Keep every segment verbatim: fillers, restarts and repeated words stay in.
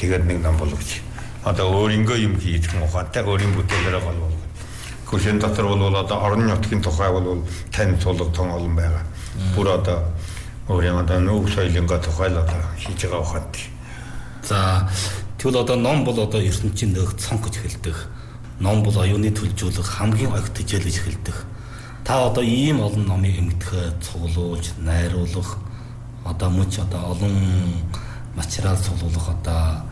тэгээд нэг ном болгож. Одоо өөрийнхөө юм хийх ухаантай өөрийн бүтээлээрээ болгох. Күшин дотор бол одоо орон нутгийн тухай бол тань тулг том олон байгаа. Бүр одоо өөрийн одоо нүүх соёлын тухай л одоо хийж байгаа ухаантай. За тэгвэл одоо ном бол одоо ертөнцийн нөхд цонх гэж хэлдэг. Ном бол оюуны төлжүүлэх хамгийн огт хичээлж эхэлдэг. Та одоо ийм олон номыг эмгдэхэд цуглуулж, найруулах одоо мөч одоо олон материал цуглуулах одоо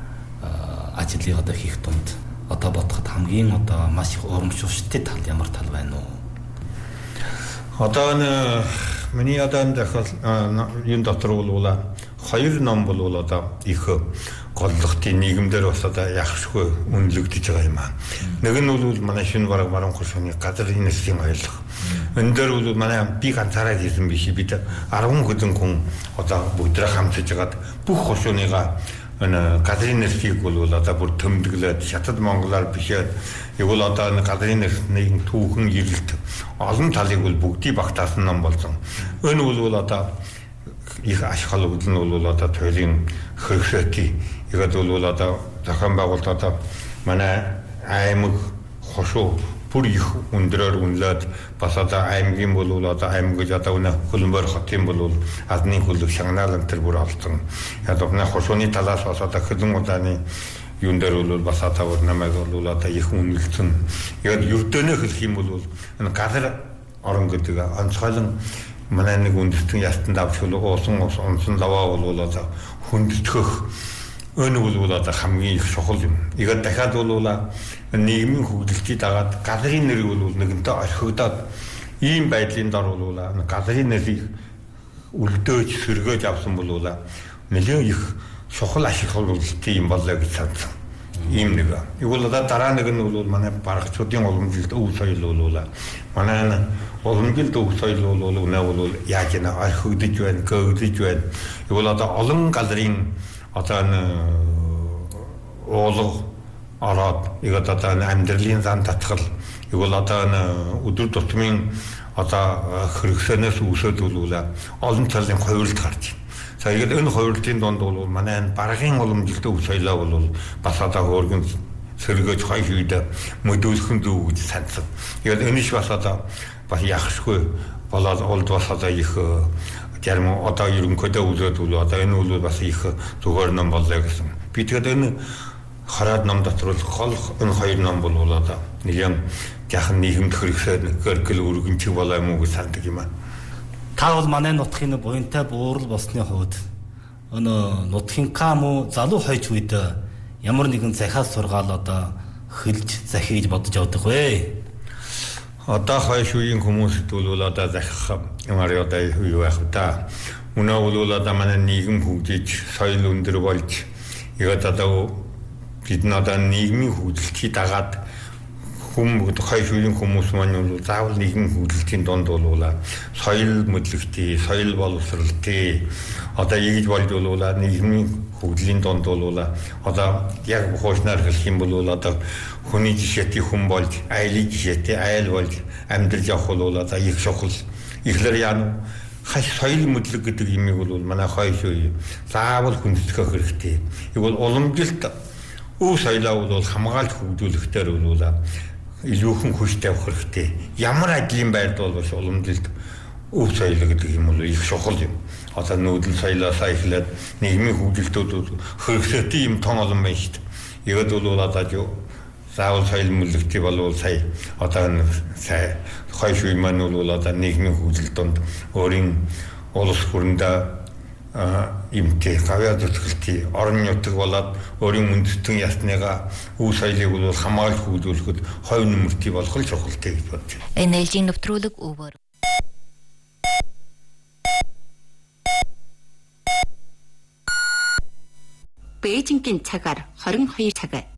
ажлыг одоо хийх тунд одоо бодоход хамгийн одоо маш их урамшуулалттай тал ямар тал байна уу? Одоо н миний одоо дахил юм дотор бол хоёр ном бол одоо их голлохтын нийгэмдэр бас одоо ягшгүй үнэлэгдэж байгаа юм аа. Нэг нь бол манай шинэ бараг баруун хуршны газрын нэсгийн аялах. Энэ дээр бол манай би ганцаараа хийсэн биш бид арван хүдэн хүн одоо бүгдрээ хамтж жагаад бүх хуршныгаа энэ газрын нэсгийг бол одоо бүр төмдөглөөд шатад монголоор бишээд игэл одоо энэ газрын нэсний түүхэн ирэлт олон талыг бол бүгдийг багтаасан ном болсон. Энэ бол одоо их ашхал үйл нь бол одоо туйлын хөргөсөти игад бол одоо зохион байгуулалт одоо манай аймаг хошуу бүр их өндрөөр үнэлээд бас одоо аймгийн бол одоо аймаг гэж одоо өнө хөлбөр хотын бол адны хөлөг шагнаал энэ төр бүр олсон. Яг одоо хошууны талаас бас одоо хөлөн удааны юун дээр бол бас одоо намайг бол одоо их үнэлсэн. Яг юрдөнөө хэлэх юм бол энэ газар орон гэдэг онцгойлон манай нэг үндэстэн ястан давчул уусан унсан лаваа бол одоо хүндэтгэх өн бол одоо хамгийн их чухал юм. Игээд дахиад бол нийгмийн хөгжилтийг дагаад газрын нэр бол нэгэнтээ орхигдоод ийм байдлын дор бол газрын нэрийг үлдөөж сэргээж авсан бол нэлээд их чухал ашиг хөлбөлтийн юм болоо гэж сансан. Ийм нэг. Игэл одоо дараа нэг нь бол манай барагчдын уламжилт өв соёл бол манай уламжилт өв соёл бол өнөө бол яаж нэ орхигдож байна, гөгдөж байна. Игэл одоо олон газрын одоо уулга ороод игэл одоо амьдралын зан татгал игэл одоо өдөр тутмын одоо хөргөсөнөөс үүсээд бол олон талын хувирлт гарч. За яг энэ хувирлтын донд бол манай баргын уламжилт өв соёлоо бол бас одоо хөргөн сэргээж хай хийдэ мөдөлхөн дүү гэж сансан. Яг энэш бас одоо бас яхшгүй болоод олд бас одоо их ярим одоо ерөнхийдөө үзээд бол одоо энэ бол бас их зүгээр ном боллоо гэсэн. Би тэгээд энэ хараад ном дотор л гол энэ хоёр ном бол одоо нэг юм яхан нийгэмд хөргөсөд гэргэл өргөнчиг болоо юм уу гэж санддаг юм аа. Та бол манай нутгийн буянтай буурал болсны хувьд өнөө нутгийн кам залуу хойч үед ямар нэгэн захиас сургаал одоо хэлж захиж бодож явдаг вэ? Одоо хойш үеийн хүмүүст бол одоо захих ямар одоо юу байх вэ та? Өнөө бол одоо манай нийгэм хөгжиж соёл өндөр болж яг одоо бид надад нийгмийн хөгжилтийг дагаад хүм хойш үеийн хүмүүс маань бол заавал нийгмийн хөгжилтийн донд бол соёл мэдлэгтэй, соёл боловсролтой одоо ингэж болж бол нийгмийн хөгжлийн донд бол одоо яг хуучнаар хэлэх юм бол одоо хүний жишээтэй хүн болж, айлын жишээтэй айл болж амьдрал явах бол одоо их чухал. Ихлээр яа хай соёл мэдлэг гэдэг юмыг бол манай хойш үе заавал хүндэтгэх хэрэгтэй. Ийм бол уламжилт өв соёлоо бол хамгаалж хөгжүүлэхдээ бол илүүхэн хүч тавих хэрэгтэй. Ямар ажлын байрд бол бас уламжилт өв соёл гэдэг юм бол их чухал юм. Одоо нүүдэл соёлоос эхлээд нийгмийн хөгжилтүүд хөргөсөтийн юм том олон байна шүү дээ. Ягд бол одоо заавал соёл мэдлэгтэй болвол сая одоо сая хойш үе маань бол одоо нийгмийн хөгжилтөнд өөрийн улс хурлаа имтэй гавьяа зүтгэлтэй орон нутаг болоод өөрийн үндэстэн ясныгаа өв соёлыг бол хамгаалж хөгжүүлэхэд хойно нэмэртэй болох л чухалтай гэж бодож байна. Энэ ээлжийн нэвтрүүлэг өвөр. Бээжингийн цагаар хорин хоёр цаг